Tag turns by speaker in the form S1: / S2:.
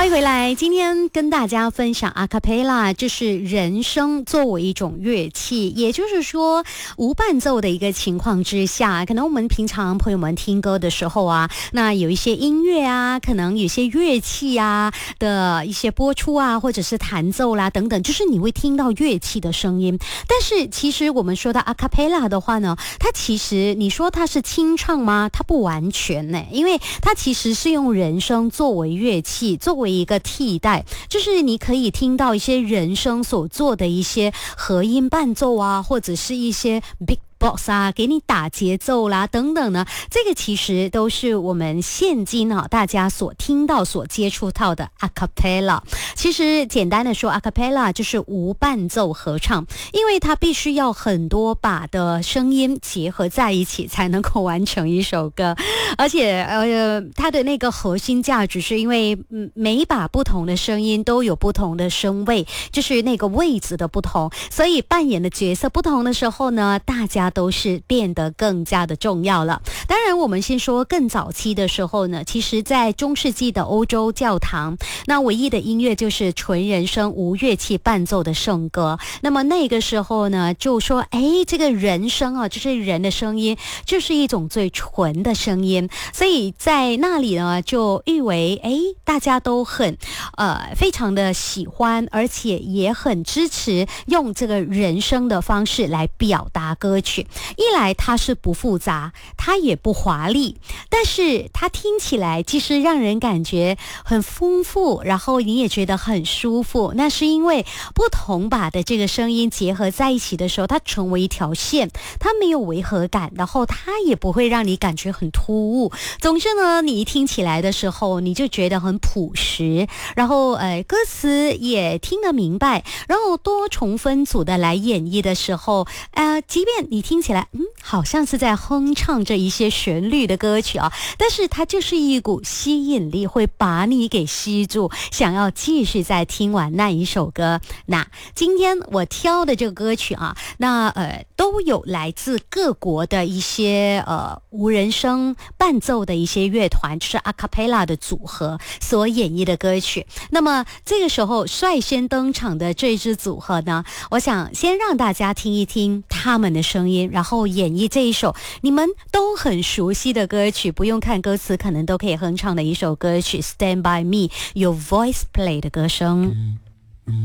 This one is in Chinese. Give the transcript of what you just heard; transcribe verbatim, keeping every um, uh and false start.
S1: 欢迎回来，今天跟大家分享阿卡贝拉，就是人声作为一种乐器，也就是说无伴奏的一个情况之下，可能我们平常朋友们听歌的时候啊，那有一些音乐啊，可能有些乐器啊的一些播出啊，或者是弹奏啦等等，就是你会听到乐器的声音。但是其实我们说到阿卡贝拉的话呢，它其实你说它是清唱吗？它不完全呢，因为它其实是用人声作为乐器，作为一个替代，就是你可以听到一些人声所做的一些和音伴奏啊，或者是一些 big box 啊，给你打节奏啦等等呢，这个其实都是我们现今啊大家所听到所接触到的 a cappella。 其实简单的说 a cappella 就是无伴奏合唱，因为它必须要很多把的声音结合在一起才能够完成一首歌，而且呃它的那个核心价值是因为嗯每一把不同的声音都有不同的声位，就是那个位置的不同，所以扮演的角色不同的时候呢，大家都是变得更加的重要了。当然我们先说更早期的时候呢，其实在中世纪的欧洲教堂，那唯一的音乐就是纯人声无乐器伴奏的圣歌。那么那个时候呢，就说诶这个人声啊，就是人的声音，就是一种最纯的声音，所以在那里呢就誉为诶大家都很呃非常的喜欢，而且也很支持用这个人声的方式来表达歌曲。一来它是不复杂，它也不华丽，但是它听起来其实让人感觉很丰富，然后你也觉得很舒服。那是因为不同把的这个声音结合在一起的时候，它成为一条线，它没有违和感，然后它也不会让你感觉很突兀。总之呢，你一听起来的时候你就觉得很朴实，然后呃歌词也听得明白，然后多重分组的来演绎的时候，呃即便你听起来嗯好像是在哼唱着一些旋律的歌曲啊，但是它就是一股吸引力，会把你给吸住，想要继续再听完那一首歌。那今天我挑的这个歌曲啊，那呃都有来自各国的一些呃无人声伴奏的一些乐团，就是 a cappella 的组合所演绎的歌曲。那么这个时候率先登场的这支组合呢，我想先让大家听一听他们的声音，然后演绎这一首你们都很熟悉的歌曲，不用看歌词可能都可以哼唱的一首歌曲 Stand By Me， 由 Voice Play 的歌声。